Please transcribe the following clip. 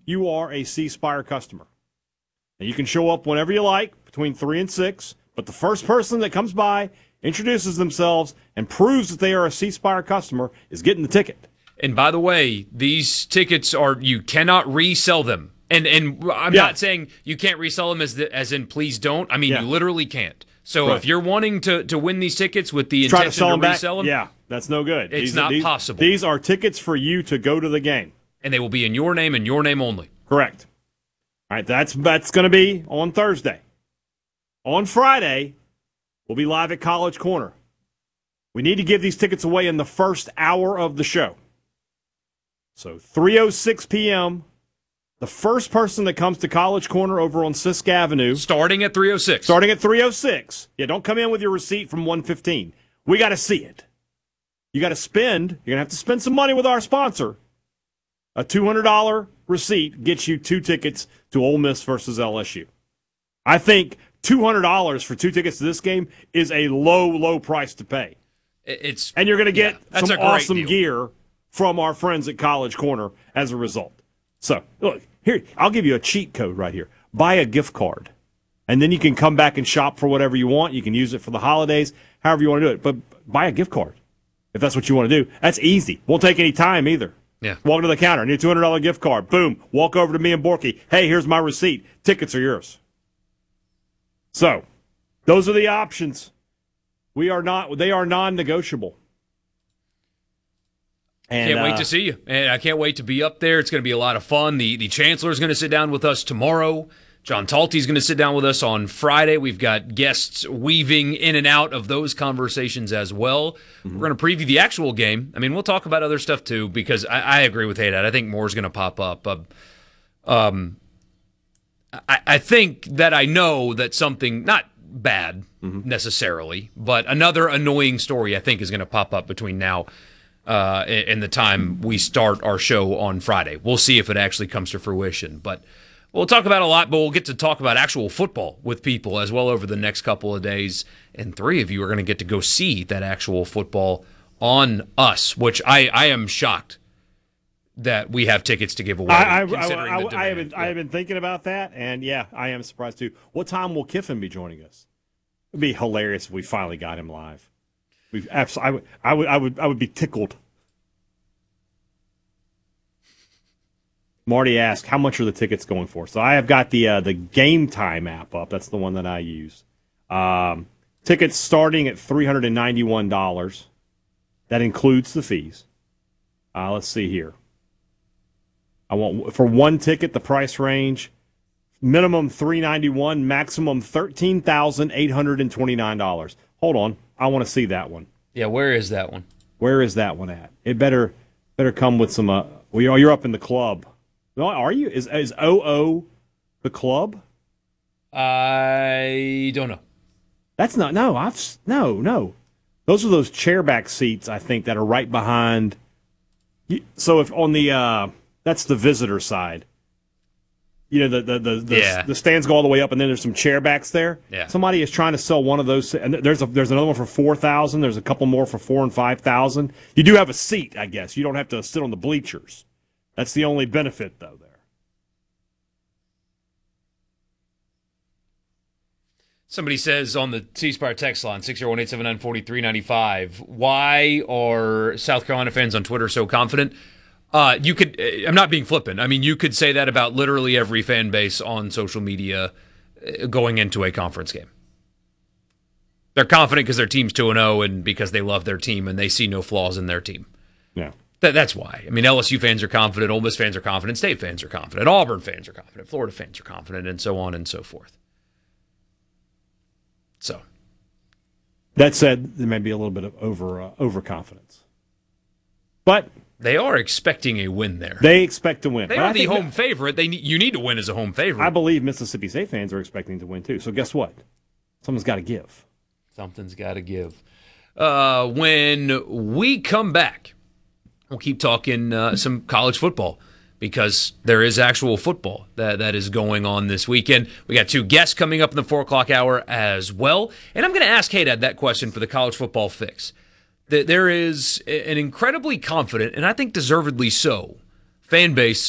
you are a C Spire customer. And you can show up whenever you like, between 3 and 6, but the first person that comes by, introduces themselves, and proves that they are a C Spire customer is getting the ticket. And by the way, these tickets you cannot resell them. And I'm not saying you can't resell them as in please don't. I mean, you literally can't. So if you're wanting to win these tickets with the intention to resell them, yeah, that's no good. It's not possible. These are tickets for you to go to the game. And they will be in your name and your name only. Correct. All right, that's going to be on Thursday. On Friday, we'll be live at College Corner. We need to give these tickets away in the first hour of the show. So 3:06 p.m., the first person that comes to College Corner over on Sisk Avenue. Starting at 3:06. Starting at 3:06. Yeah, don't come in with your receipt from 1:15. We got to see it. You're going to have to spend some money with our sponsor. A $200 receipt gets you 2 tickets to Ole Miss versus LSU. I think $200 for 2 tickets to this game is a low price to pay. And you're going to get some awesome gear from our friends at College Corner as a result. So, look, here, I'll give you a cheat code right here. Buy a gift card, and then you can come back and shop for whatever you want. You can use it for the holidays, however you want to do it. But buy a gift card if that's what you want to do. That's easy. Won't take any time either. Yeah. Walk to the counter. Need a $200 gift card. Boom. Walk over to me and Borky. Hey, here's my receipt. Tickets are yours. So, those are the options. They are non-negotiable. Can't wait to see you. And I can't wait to be up there. It's going to be a lot of fun. The Chancellor is going to sit down with us tomorrow. John Talty is going to sit down with us on Friday. We've got guests weaving in and out of those conversations as well. Mm-hmm. We're going to preview the actual game. I mean, we'll talk about other stuff too, because I agree with Haydad. I think more is going to pop up. I think that I know that something, not bad necessarily, but another annoying story I think is going to pop up between now and the time we start our show on Friday. We'll see if it actually comes to fruition. But we'll talk about a lot, but we'll get to talk about actual football with people as well over the next couple of days. And 3 of you are going to get to go see that actual football on us, which I am shocked that we have tickets to give away. I have been thinking about that, and yeah, I am surprised too. What time will Kiffin be joining us? It'd be hilarious if we finally got him live. I would be tickled. Marty asked, how much are the tickets going for? So I have got the Game Time app up. That's the one that I use. Tickets starting at $391. That includes the fees. Let's see here. I want for one ticket the price range minimum $391, maximum $13,829. Hold on, I want to see that one. Yeah, where is that one? Where is that one at? It better come with some. Well, you're up in the club. No, are you? Is OO the club? I don't know. That's not. No, no. Those are those chairback seats, I think, that are right behind. So if on the that's the visitor side. You know, the stands go all the way up, and then there's some chairbacks there. Yeah. Somebody is trying to sell one of those, and there's another one for $4,000. There's a couple more for $4,000 and $5,000. You do have a seat, I guess. You don't have to sit on the bleachers. That's the only benefit, though. There. Somebody says on the C Spire text line 601-879-4395, why are South Carolina fans on Twitter so confident? You could. I'm not being flippant. I mean, you could say that about literally every fan base on social media going into a conference game. They're confident because their team's 2-0 and because they love their team and they see no flaws in their team. Yeah, that's why. I mean, LSU fans are confident, Ole Miss fans are confident, State fans are confident, Auburn fans are confident, Florida fans are confident, and so on and so forth. So, that said, there may be a little bit of overconfidence, but. They are expecting a win there. They expect to win. They are the home favorite. You need to win as a home favorite. I believe Mississippi State fans are expecting to win, too. So guess what? Someone's got to give. Something's got to give. When we come back, we'll keep talking some college football because there is actual football that is going on this weekend. We got 2 guests coming up in the 4 o'clock hour as well. And I'm going to ask Haydad that question for the College Football Fix. There is an incredibly confident, and I think deservedly so, fan base